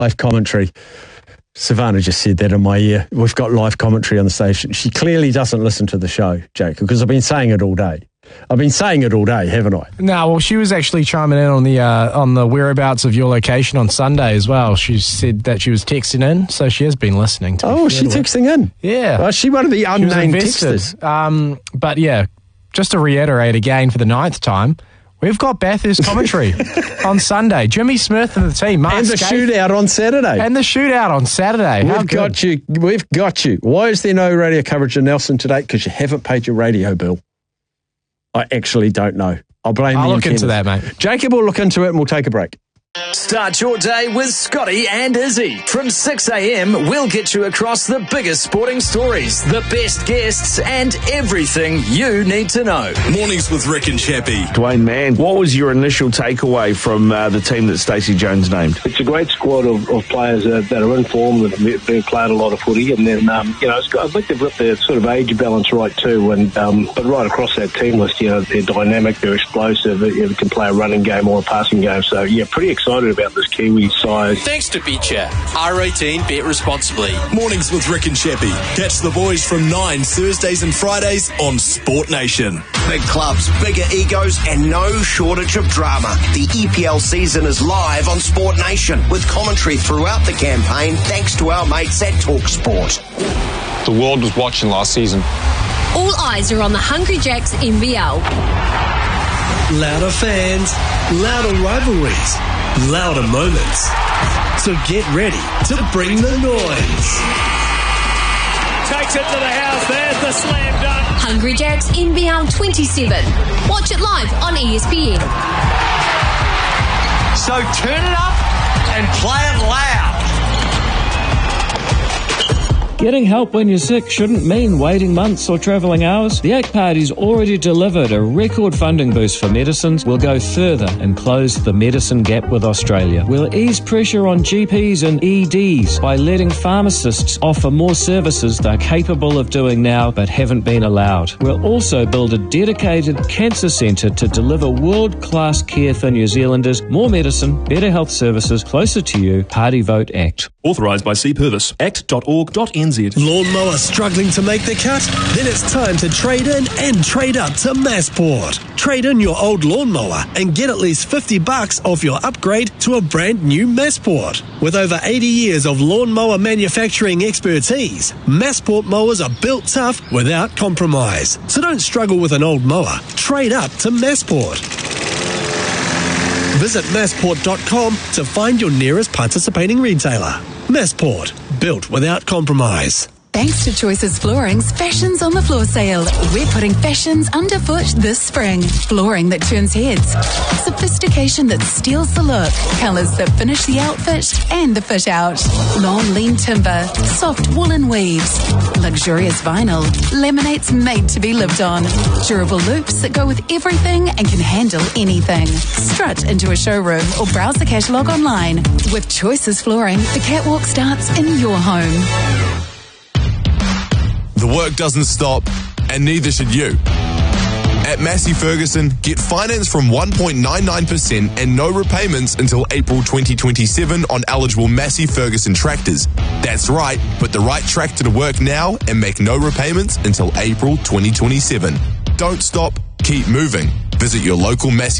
live commentary. Savannah just said that in my ear. We've got live commentary on the station. She clearly doesn't listen to the show, Jacob, because I've been saying it all day. Haven't I? No, well, she was actually chiming in on the whereabouts of your location on Sunday as well. She said that she was texting in, so she has been listening to. Oh, she's texting in? Yeah. Well, she one of the unnamed texters. But yeah, just to reiterate again for the 9th time, we've got Bathurst commentary on Sunday. Jimmy Smith and the team. And the shootout on Saturday. We've got you. Why is there no radio coverage in Nelson today? Because you haven't paid your radio bill. I actually don't know. I'll look into that, mate. Jacob will look into it and we'll take a break. Start your day with Scotty and Izzy. From 6 a.m, we'll get you across the biggest sporting stories, the best guests, and everything you need to know. Mornings with Rick and Chappie. Dwayne Mann, what was your initial takeaway from the team that Stacey Jones named? It's a great squad of players that are in form, that have played a lot of footy, and then, I think they've got their sort of age balance right too, and but right across that team list, they're dynamic, they're explosive, they can play a running game or a passing game, so yeah, pretty excited about this Kiwi side. Thanks to Betcha. R18, bet responsibly. Mornings with Rick and Chappie. Catch the boys from 9 Thursdays and Fridays on Sport Nation. Big clubs, bigger egos, and no shortage of drama. The EPL season is live on Sport Nation with commentary throughout the campaign thanks to our mates at TalkSport. The world was watching last season. All eyes are on the Hungry Jacks NBL. Louder fans, louder rivalries, louder moments. So get ready to bring the noise. Takes it to the house. There's the slam dunk. Hungry Jacks NBL 27. Watch it live on ESPN. So turn it up and play it loud. Getting help when you're sick shouldn't mean waiting months or travelling hours. The ACT Party's already delivered a record funding boost for medicines. We'll go further and close the medicine gap with Australia. We'll ease pressure on GPs and EDs by letting pharmacists offer more services they're capable of doing now but haven't been allowed. We'll also build a dedicated cancer centre to deliver world-class care for New Zealanders. More medicine, better health services, closer to you. Party Vote ACT. Authorised by C. Purvis. act.org.nz. Lawnmower struggling to make the cut? Then it's time to trade in and trade up to Massport. Trade in your old lawnmower and get at least $50 off your upgrade to a brand new Massport. With over 80 years of lawnmower manufacturing expertise, Massport mowers are built tough without compromise. So don't struggle with an old mower. Trade up to Massport. Visit massport.com to find your nearest participating retailer. Massport, built without compromise. Thanks to Choices Flooring's Fashions on the Floor sale, we're putting fashions underfoot this spring. Flooring that turns heads, sophistication that steals the look, colours that finish the outfit and the fit out. Long lean timber, soft woolen weaves, luxurious vinyl, laminates made to be lived on, durable loops that go with everything and can handle anything. Strut into a showroom or browse the catalogue online. With Choices Flooring, the catwalk starts in your home. The work doesn't stop, and neither should you. At Massey Ferguson, get finance from 1.99% and no repayments until April 2027 on eligible Massey Ferguson tractors. That's right, put the right tractor to work now and make no repayments until April 2027. Don't stop, keep moving. Visit your local Massey